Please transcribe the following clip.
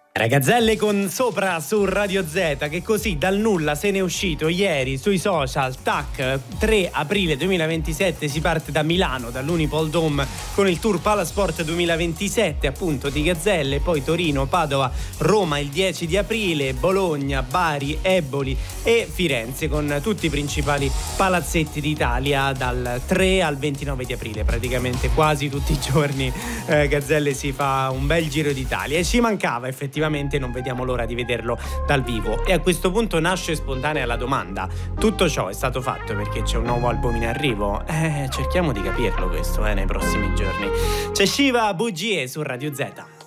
Gazzelle con Sopra su Radio Z, che così dal nulla se n'è uscito ieri sui social. Tac, 3 aprile 2027 si parte da Milano, dall'Unipol Dome, con il tour Palasport 2027 appunto di Gazzelle, poi Torino, Padova, Roma il 10 di aprile, Bologna, Bari, Eboli e Firenze, con tutti i principali palazzetti d'Italia dal 3 al 29 di aprile, praticamente quasi tutti i giorni Gazzelle si fa un bel giro d'Italia e ci mancava effettivamente. Non vediamo l'ora di vederlo dal vivo. E a questo punto nasce spontanea la domanda: tutto ciò è stato fatto perché c'è un nuovo album in arrivo? Cerchiamo di capirlo questo nei prossimi giorni. C'è Shiva Bugie su Radio Z.